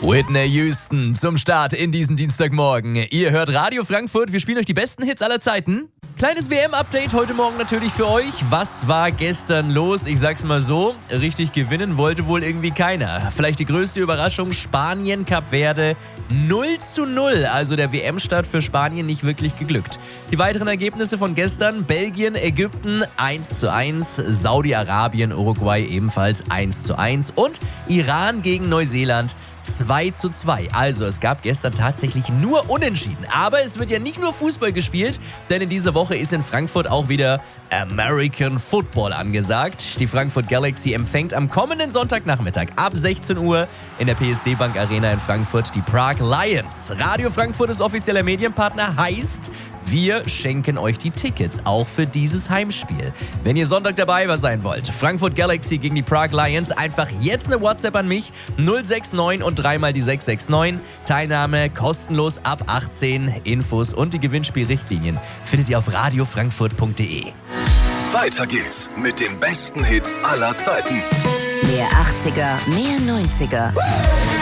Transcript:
Whitney Houston zum Start in diesen Dienstagmorgen. Ihr hört Radio Frankfurt, wir spielen euch die besten Hits aller Zeiten. Kleines WM-Update heute Morgen natürlich für euch. Was war gestern los? Ich sag's mal so, richtig gewinnen wollte wohl irgendwie keiner. Vielleicht die größte Überraschung, Spanien, Kap Verde 0:0. Also der WM-Start für Spanien nicht wirklich geglückt. Die weiteren Ergebnisse von gestern, Belgien, Ägypten 1:1, Saudi-Arabien, Uruguay ebenfalls 1:1 und Iran gegen Neuseeland 2:2. Also es gab gestern tatsächlich nur Unentschieden. Aber es wird ja nicht nur Fußball gespielt, denn in dieser Woche ist in Frankfurt auch wieder American Football angesagt. Die Frankfurt Galaxy empfängt am kommenden Sonntagnachmittag ab 16 Uhr in der PSD Bank Arena in Frankfurt die Prague Lions. Radio Frankfurt ist offizieller Medienpartner, heißt, wir schenken euch die Tickets, auch für dieses Heimspiel. Wenn ihr Sonntag dabei sein wollt, Frankfurt Galaxy gegen die Prague Lions, einfach jetzt eine WhatsApp an mich, 069 und 3 mal die 669. Teilnahme kostenlos ab 18. Infos und die Gewinnspielrichtlinien findet ihr auf radiofrankfurt.de. Weiter geht's mit den besten Hits aller Zeiten. Mehr 80er, mehr 90er.